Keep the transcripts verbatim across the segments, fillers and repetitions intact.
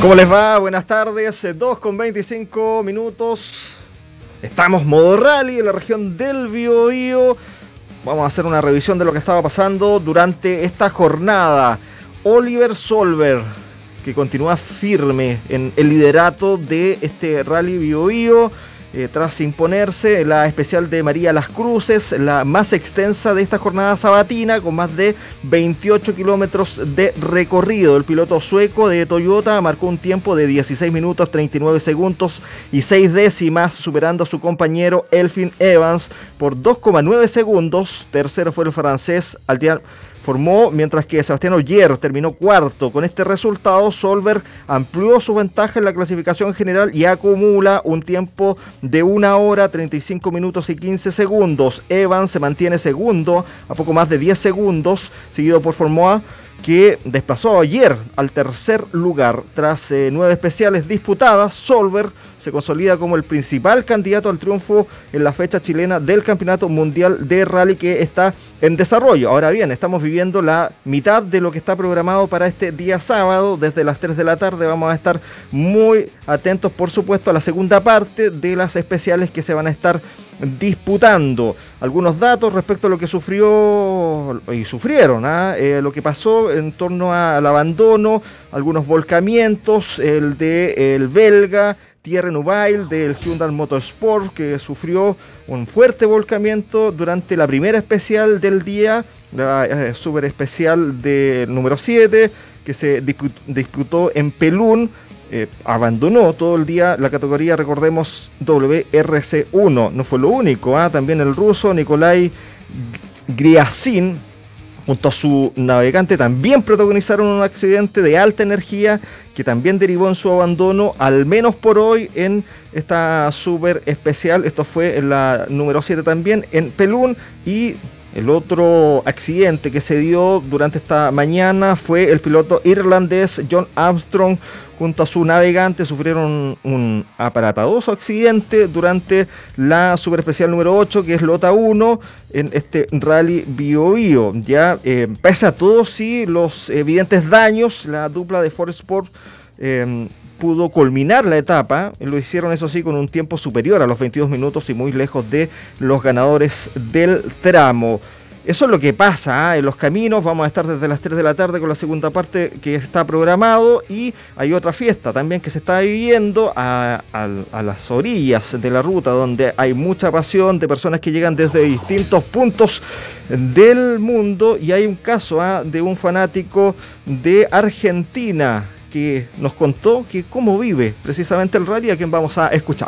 ¿Cómo les va? Buenas tardes, dos con veinticinco minutos. Estamos modo rally en la región del Biobío. Vamos a hacer una revisión de lo que estaba pasando durante esta jornada. Oliver Solberg, que continúa firme en el liderato de este rally Biobío, eh, tras imponerse la especial de María Las Cruces, la más extensa de esta jornada sabatina, con más de veintiocho kilómetros de recorrido. El piloto sueco de Toyota marcó un tiempo de dieciséis minutos treinta y nueve segundos y seis décimas, superando a su compañero Elfyn Evans por dos coma nueve segundos. Tercero fue el francés Altian Formó, mientras que Sebastián Ogier terminó cuarto. Con este resultado, Solberg amplió su ventaja en la clasificación general y acumula un tiempo de una hora, treinta y cinco minutos y quince segundos. Evans se mantiene segundo a poco más de diez segundos, seguido por Formoa, que desplazó ayer al tercer lugar. Tras eh, nueve especiales disputadas, Solberg se consolida como el principal candidato al triunfo en la fecha chilena del Campeonato Mundial de Rally, que está en desarrollo. Ahora bien, estamos viviendo la mitad de lo que está programado para este día sábado. Desde las tres de la tarde vamos a estar muy atentos, por supuesto, a la segunda parte de las especiales que se van a estar disputando. Algunos datos respecto a lo que sufrió y sufrieron, ¿eh? Eh, lo que pasó en torno al abandono, algunos volcamientos, el de el belga Thierry Neuville del Hyundai Motorsport, que sufrió un fuerte volcamiento durante la primera especial del día, la eh, super especial de número siete, que se disputó, disputó en Pelún. Eh, abandonó todo el día la categoría, recordemos, W R C uno. No fue lo único, ¿eh? También el ruso Nikolai Griasin, junto a su navegante, también protagonizaron un accidente de alta energía que también derivó en su abandono, al menos por hoy, en esta super especial. Esto fue en la número siete también, en Pelún. Y el otro accidente que se dio durante esta mañana fue el piloto irlandés John Armstrong junto a su navegante. Sufrieron un aparatoso accidente durante la super especial número ocho, que es Lota uno, en este rally Biobío. Ya, eh, pese a todo, sí, los evidentes daños, la dupla de Ford Sport eh, pudo culminar la etapa. Lo hicieron, eso sí, con un tiempo superior a los veintidós minutos y muy lejos de los ganadores del tramo. Eso es lo que pasa, ¿eh? En los caminos. Vamos a estar desde las tres de la tarde con la segunda parte que está programado, y hay otra fiesta también que se está viviendo a, a, a las orillas de la ruta, donde hay mucha pasión de personas que llegan desde distintos puntos del mundo, y hay un caso, ¿eh? de un fanático de Argentina que nos contó que cómo vive precisamente el rally, a quien vamos a escuchar.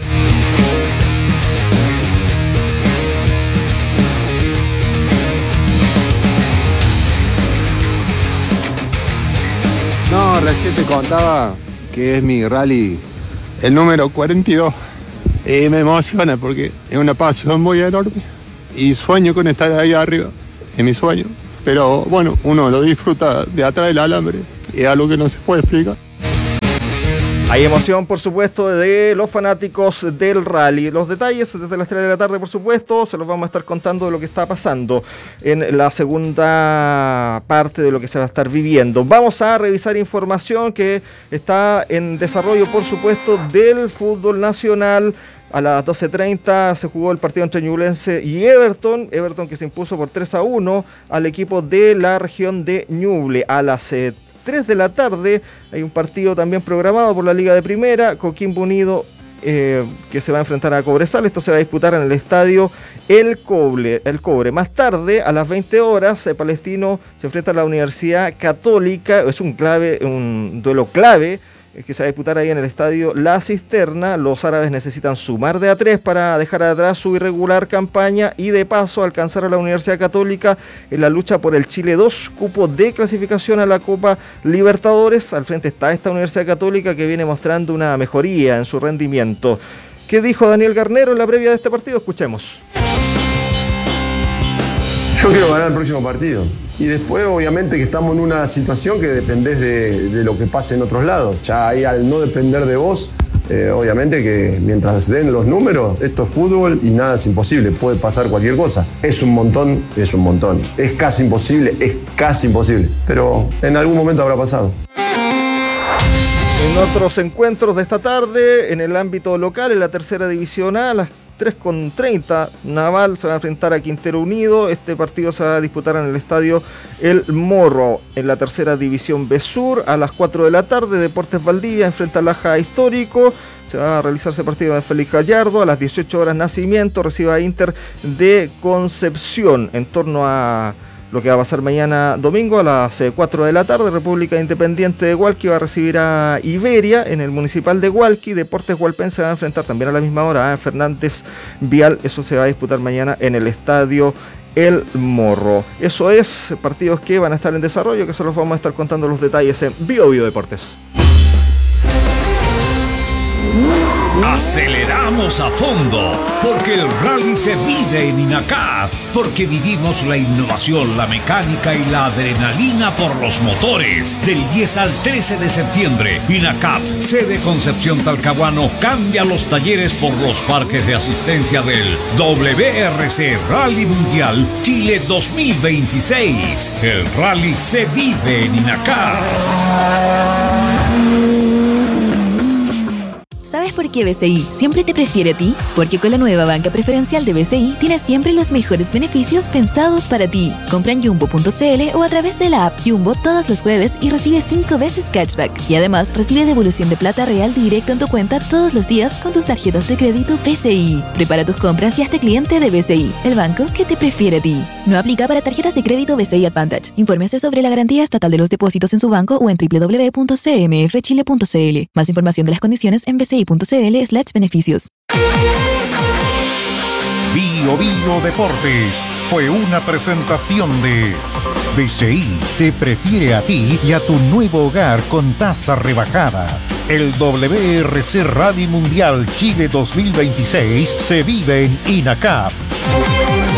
No, recién te contaba que es mi rally el número cuarenta y dos. Y me emociona porque es una pasión muy enorme y sueño con estar ahí arriba, en mi sueño. Pero bueno, uno lo disfruta de atrás del alambre y es algo que no se puede explicar. Hay emoción, por supuesto, de los fanáticos del rally. Los detalles desde las tres de la tarde, por supuesto, se los vamos a estar contando de lo que está pasando en la segunda parte de lo que se va a estar viviendo. Vamos a revisar información que está en desarrollo, por supuesto, del fútbol nacional. A las doce treinta se jugó el partido entre Ñublense y Everton. Everton que se impuso por tres a uno al equipo de la región de Ñuble. A las eh, tres de la tarde hay un partido también programado por la Liga de Primera, Coquimbo Unido, eh, que se va a enfrentar a Cobresal. Esto se va a disputar en el estadio El Cobre. El Cobre. Más tarde, a las veinte horas, eh, Palestino se enfrenta a la Universidad Católica. Es un clave, un duelo clave que se va a disputar ahí en el estadio La Cisterna. Los árabes necesitan sumar de a tres para dejar atrás su irregular campaña y de paso alcanzar a la Universidad Católica en la lucha por el Chile dos, cupo de clasificación a la Copa Libertadores. Al frente está esta Universidad Católica que viene mostrando una mejoría en su rendimiento. ¿Qué dijo Daniel Garnero en la previa de este partido? Escuchemos. Yo quiero ganar el próximo partido. Y después, obviamente, que estamos en una situación que dependés de, de lo que pase en otros lados. Ya ahí, al no depender de vos, eh, obviamente que mientras den los números, esto es fútbol y nada es imposible. Puede pasar cualquier cosa. Es un montón, es un montón. Es casi imposible, es casi imposible. Pero en algún momento habrá pasado. En otros encuentros de esta tarde, en el ámbito local, en la tercera división A, a las tres con treinta, Naval se va a enfrentar a Quintero Unido. Este partido se va a disputar en el estadio El Morro. En la tercera división B Sur, a las cuatro de la tarde, Deportes Valdivia enfrenta a Laja Histórico. Se va a realizarse partido en Félix Gallardo. A las dieciocho horas, Nacimiento recibe a Inter de Concepción. En torno a lo que va a pasar mañana domingo a las cuatro de la tarde, República Independiente de Hualqui va a recibir a Iberia en el Municipal de Hualqui. Deportes Hualpense va a enfrentar también a la misma hora a Fernández Vial. Eso se va a disputar mañana en el estadio El Morro. Eso es, partidos que van a estar en desarrollo, que se los vamos a estar contando los detalles en Bio Bio Deportes. Aceleramos a fondo, porque el rally se vive en INACAP, porque vivimos la innovación, la mecánica y la adrenalina por los motores. Del diez al trece de septiembre, INACAP, sede Concepción Talcahuano, cambia los talleres por los parques de asistencia del W R C Rally Mundial Chile dos mil veintiséis. El rally se vive en INACAP. ¿Sabes por qué B C I siempre te prefiere a ti? Porque con la nueva banca preferencial de B C I tienes siempre los mejores beneficios pensados para ti. Compra en jumbo punto c l o a través de la app Jumbo todos los jueves y recibe cinco veces cashback. Y además recibe devolución de plata real directo en tu cuenta todos los días con tus tarjetas de crédito B C I. Prepara tus compras y hazte cliente de B C I, el banco que te prefiere a ti. No aplica para tarjetas de crédito B C I Advantage. Infórmese sobre la garantía estatal de los depósitos en su banco o en w w w punto c m f chile punto c l. Más información de las condiciones en b c i punto c l slash beneficios. Bio Bio Deportes fue una presentación de B C I te prefiere a ti y a tu nuevo hogar con tasa rebajada. El W R C Rally Mundial Chile dos mil veintiséis se vive en INACAP.